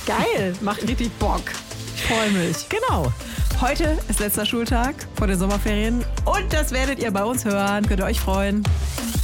Geil, macht richtig Bock. Ich freue mich. Genau. Heute ist letzter Schultag vor den Sommerferien und das werdet ihr bei uns hören. Könnt ihr euch freuen.